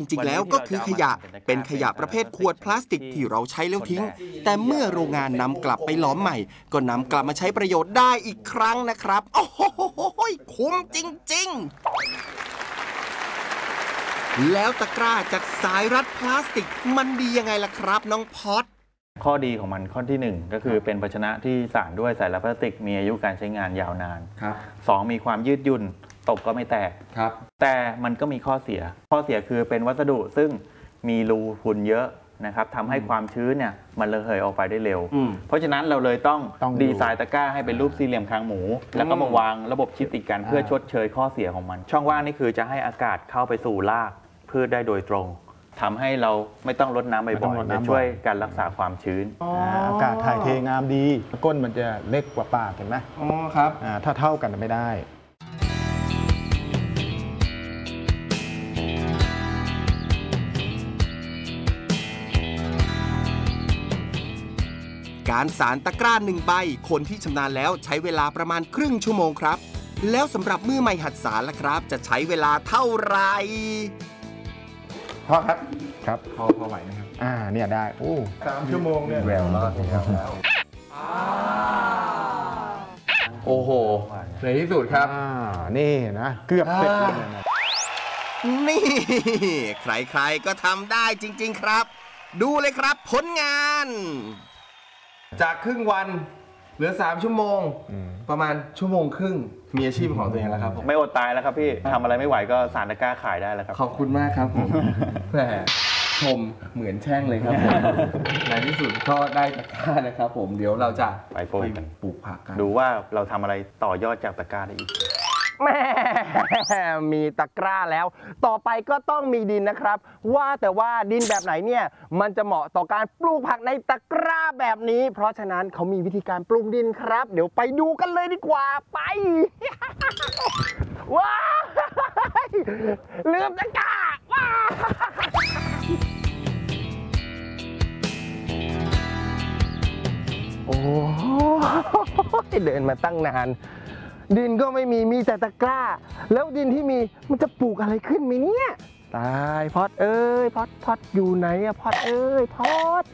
ริงๆแล้วก็คือขยะเป็นขยะประเภทขวดพลาสติกที่เราใช้แล้วทิ้งแต่เมื่อโรงงานนำกลับไปหลอมใหม่ก็นำกลับมาใช้ประโยชน์ได้อีกครั้งนะครับโอ้โหคุ้มจริงๆแล้วตะกร้าจากสายรัดพลาสติกมันดียังไงล่ะครับน้องพอดข้อดีของมันข้อที่1ก็คือเป็นภาชนะที่สานด้วยสายรัดพลาสติกมีอายุการใช้งานยาวนาน2มีความยืดหยุ่นตกก็ไม่แตกแต่มันก็มีข้อเสียคือเป็นวัสดุซึ่งมีรูฝุ่นเยอะนะครับทำให้ความชื้นเนี่ยมันระเหยออกไปได้เร็วเพราะฉะนั้นเราเลยต้องดีไซน์ตะกร้าให้เป็นรูปสี่เหลี่ยมคางหมูแล้วก็มาวางระบบชิดติดกันเพื่อชดเชยข้อเสียของมันช่องว่างนี่คือจะให้อากาศเข้าไปสู่รากพืชได้โดยตรงทำให้เราไม่ต้องรดน้ำบ่อยๆจะช่วยการรักษาความชื้นอากาศถ่ายเทงามดีก้นมันจะเล็กกว่าปากเห็นไหมครับถ้าเท่ากันไม่ได้การสานตะกร้า1 ใบคนที่ชำนาญแล้วใช้เวลาประมาณครึ่งชั่วโมงครับแล้วสำหรับมือใหม่หัดสานล่ะครับจะใช้เวลาเท่าไหร่พ่อครับพอไหวไหมครับเนี่ยได้3 ชั่วโมงเนี่ยแววรอดแล้วโอ้โหในที่สุดครับนี่นะเกือบเสร็จเลยนะนี่ใครๆก็ทำได้จริงๆครับดูเลยครับผลงานจากครึ่งวันเหลือ3 ชั่วโมงประมาณ1 ชั่วโมงครึ่งมีอาชีพของตัวเองแล้วครับไม่อดตายแล้วครับพี่ทำอะไรไม่ไหวก็สานตะกร้าขายได้แล้วครับขอบคุณมากครับผมแหมชมเหมือนแช่งเลยครับผมในที่สุดก็ได้ตะกร้านะครับผมเดี๋ยวเราจะไปปลูกผักกันดูว่าเราทำอะไรต่อยอดจากตะกร้าได้อีกแม่มีตะกร้าแล้วต่อไปก็ต้องมีดินนะครับว่าแต่ว่าดินแบบไหนเนี่ยมันจะเหมาะต่อการปลูกผักในตะกร้าแบบนี้เพราะฉะนั้นเขามีวิธีการปลูกดินครับเดี๋ยวไปดูกันเลยดีกว่าไปว้าวลืมตะกร้าว้าโอ้เดินมาตั้งนานดินก็ไม่มีแต่ตะกร้าแล้วดินที่มีมันจะปลูกอะไรขึ้นไหมเนี่ยตายพอดเอ้ยพอดอยู่ไหนอะพอดเอ้ยพอด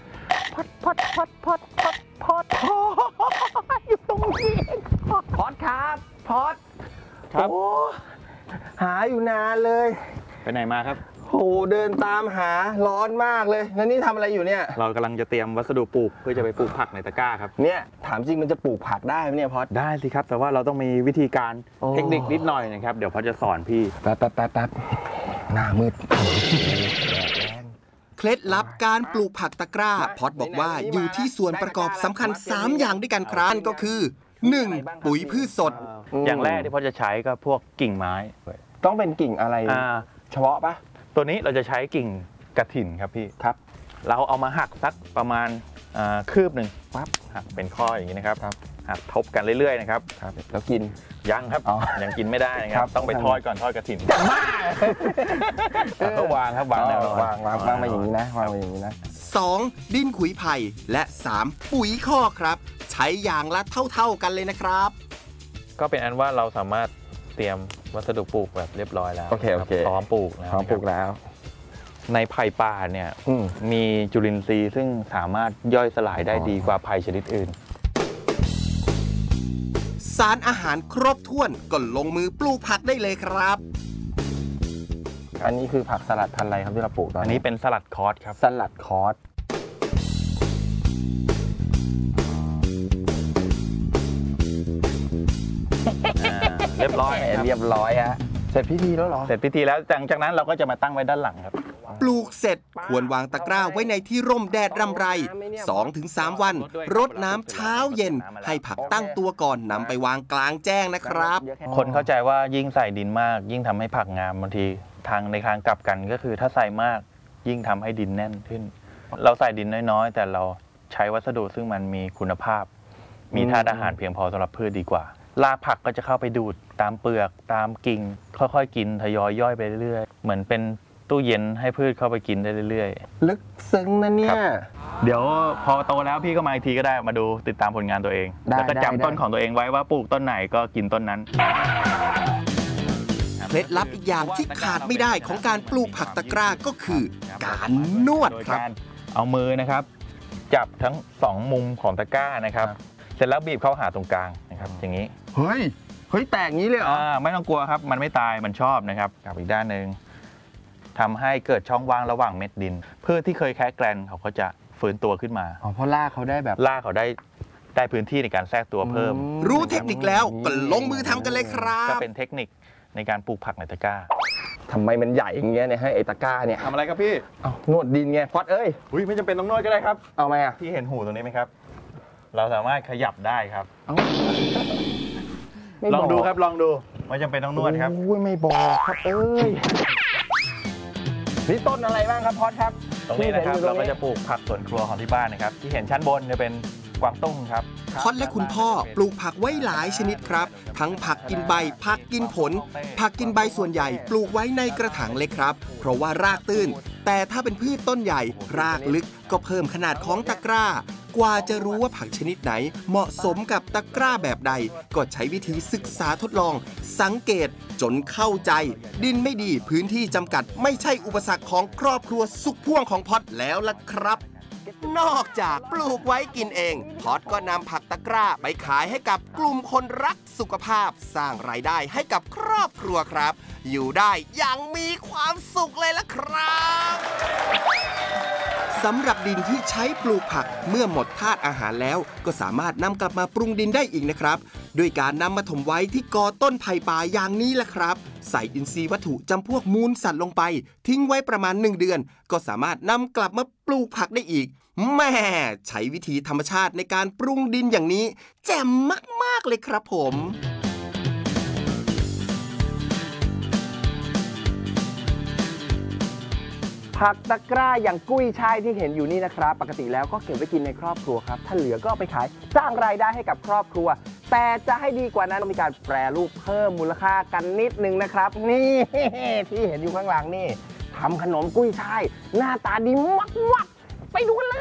อยู่ตรงนี้พอดครับพอดครับโอ้หาอยู่นานเลยไปไหนมาครับโหเดินตามหาร้อนมากเลยแล้วนี่ทำอะไรอยู่เนี่ยเรากำลังจะเตรียมวัสดุปลูกเพื่อจะไปปลูกผักในตะกร้าครับเนี่ยถามจริงมันจะปลูกผักได้ไหมเนี่ยพอดได้สิครับแต่ว่าเราต้องมีวิธีการเทคนิคนิดหน่อยนะครับเดี๋ยวพอจะสอนพี่แป๊บหน้ามืดเคล็ดลับการปลูกผักตะกร้าพอดบอกว่าอยู่ที่ส่วนประกอบสำคัญ3 อย่างด้วยกันครับก็คือ 1. ปุ๋ยพืชสดอย่างแรกที่พอจะใช้ก็พวกกิ่งไม้ต้องเป็นกิ่งอะไรเฉพาะปะตัวนี้เราจะใช้กิ่งกระถิ่นครับพี่ครับเราเอามาหักสักประมาณคืบหนึ่งปั๊บหักเป็นข้ออย่างนี้นะครับหักทบกันเรื่อยๆนะครับแล้วกินยังครับยังกินไม่ได้นะครับต้องไปทอดก่อนทอดกระถิ่นก็วางครับวางมาอย่างนี้นะวางมาอย่างนี้นะ2. ดินขุยไผ่และ 3. ปุ๋ยคอกครับใช้อย่างละเท่ากันเลยนะครับก็เป็นอันว่าเราสามารถเตรียมวัสดุปลูกแบบเรียบร้อยแล้วโอเคพร้อมปลูกแล้วในไผ่ป่าเนี่ยมีจุลินทรีย์ซึ่งสามารถย่อยสลายได้ดีกว่าไผ่ชนิดอื่นสารอาหารครบถ้วนก็ลงมือปลูกผักได้เลยครับอันนี้คือผักสลัดพันธุ์อะไรครับที่เราปลูกตอนนี้อันนี้เป็นสลัดคอสครับสลัดคอสเรียบร้อยฮะเสร็จพิธีแล้วเหรอเสร็จพิธีแล้วจากนั้นเราก็จะมาตั้งไว้ด้านหลังครับปลูกเสร็จควรวางตะกร้าไว้ในที่ร่มแดดรำไร 2-3 วันรดน้ำเช้าเย็นให้ผักตั้งตัวก่อนนำไปวางกลางแจ้งนะครับคนเข้าใจว่ายิ่งใส่ดินมากยิ่งทำให้ผักงามบางทีในทางกลับกันก็คือถ้าใส่มากยิ่งทำให้ดินแน่นขึ้นเราใส่ดินน้อยๆแต่เราใช้วัสดุซึ่งมันมีคุณภาพมีธาตุอาหารเพียงพอสำหรับพืชดีกว่ารากผักก็จะเข้าไปดูดตามเปลือกตามกิ่งค่อยๆกินทยอยย่อยไปเรื่อยๆเหมือนเป็นตู้เย็นให้พืชเข้าไปกินได้เรื่อยๆลึกซึ้งนะเนี่ยเดี๋ยวพอโตแล้วพี่ก็มาอีกทีก็ได้มาดูติดตามผลงานตัวเองแล้วก็จำต้นของตัวเองไว้ว่าปลูกต้นไหนก็กินต้นนั้นเคล็ดลับอีกอย่างที่ขาดไม่ได้ของการปลูกผักตะกร้าก็คือการนวดครับเอามือนะครับจับทั้ง2มุมของตะกร้านะครับเสร็จแล้วบีบเข้าหาตรงกลางนะครับอย่างนี้เฮ้ยแตกงี้เลยเหรอไม่ต้องกลัวครับมันไม่ตายมันชอบนะครับกับอีกด้านหนึ่งทำให้เกิดช่องว่างระหว่างเม็ดดินพืชที่เคยแค่แกลนเขาก็จะฟื้นตัวขึ้นมาเพราะรากเขาได้แบบรากเขาได้พื้นที่ในการแทรกตัวเพิ่มรู้เทคนิคแล้วก็ลงมือทำกันเลยครัก็บเป็นเทคนิคในการปลูกผักในตะกร้าทำไมมันใหญ่อย่างเงี้ยเนี่ยให้ไอ้ตะกร้าเนี่ยทำอะไรครับพี่เอานวดดินไงพอดเอ้ยไม่จำเป็นต้องนวดก็ได้ครับเอาไหมอ่ะพี่เห็นหูตรงนี้ไหมครับ เราสามารถขยับได้ครับไม่ลองดูกครับลองดูไม่จำเป็นต้องนวดครับโอ้ยไม่บอกครับเอ้ยนี่ต้นอะไรบ้างครับพอดครับตรงนี้นะครับที่ห็เราอยู่ก็งจะปลูกผักสวนครัวของที่บ้านนะครับที่เห็นชั้นบนจะเป็นกวางตุ้งครับพอดและคุณพ่อปลูกผักไว้หลายชนิดครับ ทั้งผักกินใบ ผักกินผล ผักกินใบส่วนใหญ่ปลูกไว้ในกระถางเล็กครับ เพราะว่ารากตื้น แต่ถ้าเป็นพืชต้นใหญ่ รากลึกก็เพิ่มขนาดของตะกร้า กว่าจะรู้ว่าผักชนิดไหน เหมาะสมกับตะกร้าแบบใด ก็ใช้วิธีศึกษาทดลอง สังเกตจนเข้าใจ ดินไม่ดีพื้นที่จำกัดไม่ใช่อุปสรรคของครอบครัวสุขพ่วงของพอดแล้วล่ะครับ นอกจากปลูกไว้กินเองพอดก็นำผักตะกร้าไปขายให้กับกลุ่มคนรักสุขภาพ สร้างรายได้ให้กับครอบครัวครับ อยู่ได้อย่างมีความสุขเลยล่ะครับสำหรับดินที่ใช้ปลูกผักเมื่อหมดธาตุอาหารแล้ว ก็สามารถนำกลับมาปรุงดินได้อีกนะครับด้วยการนำมาถมไว้ที่กอต้นไผ่ป่าอย่างนี้แหละครับใส่อินทรีย์วัตถุจำพวกมูลสัตว์ลงไป ทิ้งไว้ประมาณ1 เดือน ก็สามารถนำกลับมาปลูกผักได้อีกแม่ใช้วิธีธรรมชาติในการปรุงดินอย่างนี้แจ่มมากๆเลยครับผมผักตะกร้าอย่างกุ้ยช่ายที่เห็นอยู่นี่นะครับปกติแล้วก็เก็บไว้กินในครอบครัวครับถ้าเหลือก็เอาไปขายสร้างรายได้ให้กับครอบครัว แต่จะให้ดีกว่านั้นต้องมีการแปรรูปเพิ่มมูลค่ากันนิดนึงนะครับ นี่ ที่เห็นอยู่ข้างหลังนี่ทำขนมกุ้ยช่ายหน้าตาดีมากๆไปดูกันเลย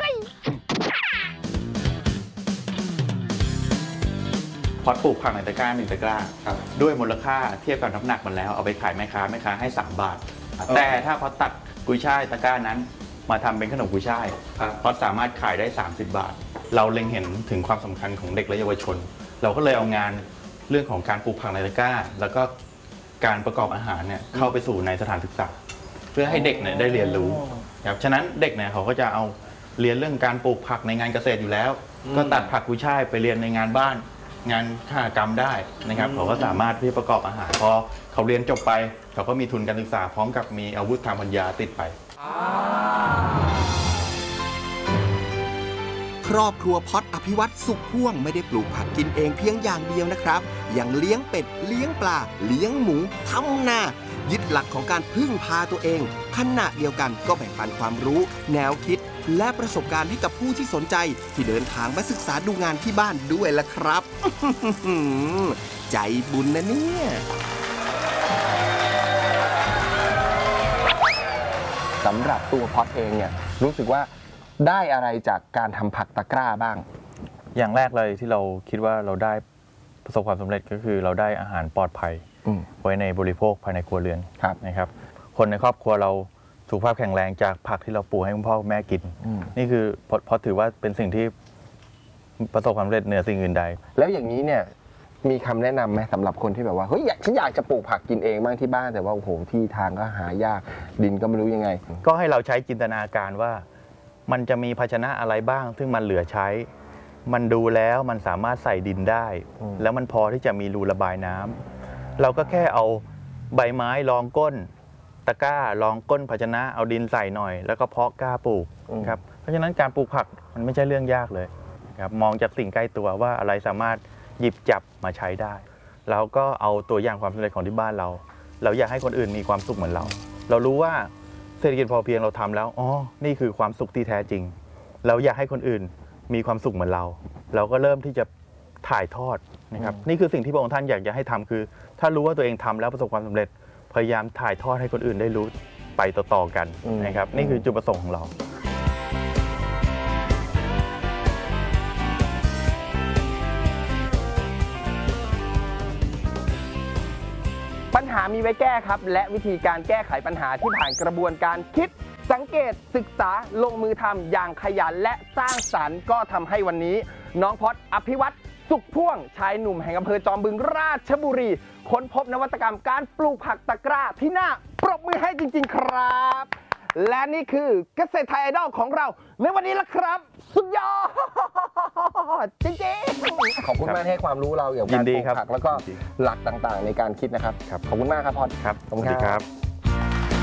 พอดปลูกผักในตะกร้า1 ตะกร้าด้วยมูลค่าเทียบกับน้ำหนักมันแล้วเอาไปขายแม่ค้าให้3 บาท แต่ถ้าพอตัดกุยช่ายตะกร้านั้นมาทำเป็นขนมกุยช่ายพอสามารถขายได้30 บาท เราเล็งเห็นถึงความสำคัญของเด็กและเยาวชน เราก็เลยเอางานเรื่องของการปลูกผักในตะกร้า แล้วก็การประกอบอาหารเนี่ยเข้าไปสู่ในสถานศึกษาเพื่อให้เด็กเนี่ยได้เรียนรู้ครับฉะนั้นเด็กเนี่ยเขาก็จะเอาเรียนเรื่องการปลูกผักในงานเกษตรอยู่แล้ว ก็ตัดผักกุยช่ายไปเรียนในงานบ้าน งานคหกรรมได้นะครับเขาก็สามารถที่ประกอบอาหารพอเขาเรียนจบไปเขาก็มีทุนการศึกษาพร้อมกับมีอาวุธทางปัญญาติดไปครอบครัวพอดอภิวัตสุขพ่วงไม่ได้ปลูกผักกินเองเพียงอย่างเดียวนะครับยังเลี้ยงเป็ดเลี้ยงปลาเลี้ยงหมูทำนายึดหลักของการพึ่งพาตัวเองขณะเดียวกันก็แบ่งปันความรู้แนวคิดและประสบการณ์ให้กับผู้ที่สนใจที่เดินทางมาศึกษาดูงานที่บ้านด้วยล่ะครับ ใจบุญนะเนี่ยสำหรับตัวพอดเองเนี่ยรู้สึกว่าได้อะไรจากการทำผักตะกร้าบ้างอย่างแรกเลยที่เราคิดว่าเราได้ประสบความสำเร็จก็คือเราได้อาหารปลอดภัยไว้ในบริโภคภายในครัวเรือนนะครับคนในครอบครัวเราสุขภาพแข็งแรงจากผักที่เราปลูกให้คุณพ่อคุณแม่กินนี่คือพอถือว่าเป็นสิ่งที่ประสบความสำเร็จเหนือสิ่งอื่นใดแล้วอย่างนี้เนี่ยมีคำแนะนำไหมสำหรับคนที่แบบว่าเฮ้ยฉันอยากจะปลูกผักกินเองบ้างที่บ้านแต่ว่าโอ้โหที่ทางก็หายากดินก็ไม่รู้ยังไงก็ให้เราใช้จินตนาการว่ามันจะมีภาชนะอะไรบ้างซึ่งมันเหลือใช้มันดูแล้วมันสามารถใส่ดินได้แล้วมันพอที่จะมีรูระบายน้ำเราก็แค่เอาใบไม้รองก้นตะกร้ารองก้นภาชนะเอาดินใส่หน่อยแล้วก็เพาะกล้าปลูกครับเพราะฉะนั้นการปลูกผักมันไม่ใช่เรื่องยากเลยครับมองจากสิ่งใกล้ตัวว่าอะไรสามารถหยิบจับมาใช้ได้แล้วก็เอาตัวอย่างความสำเร็จของที่บ้านเราอยากให้คนอื่นมีความสุขเหมือนเรารู้ว่าเศรษฐกิจพอเพียงเราทำแล้วอ๋อนี่คือความสุขที่แท้จริงเราอยากให้คนอื่นมีความสุขเหมือนเราก็เริ่มที่จะถ่ายทอดนะครับนี่คือสิ่งที่พระองค์ท่านอยากจะให้ทำคือถ้ารู้ว่าตัวเองทำแล้วประสบความสำเร็จพยายามถ่ายทอดให้คนอื่นได้รู้ไปต่อๆกันนะครับนี่คือจุดประสงค์ของเราปัญหามีไว้แก้ครับและวิธีการแก้ไขปัญหาที่ผ่านกระบวนการคิดสังเกตศึกษาลงมือทำอย่างขยันและสร้างสรรค์ก็ทำให้วันนี้น้องพอดอภิวัตรสุขพ่วงชายหนุ่มแห่งอำเภอจอมบึงราชบุรีค้นพบนวัตกรรมการปลูกผักตะกร้าที่น่าปรบมือให้จริงๆครับและนี่คือเกษตรไทยไอดอลของเราในวันนี้ละครับสุดยอดจริงๆขอบคุณมากที่ให้ความรู้เราเกี่ยวกับการปลูกผักแล้วก็หลักต่างๆในการคิดนะครับขอบคุณมากครับพอดครับขอบคุณสวัสดีคครัรับ บ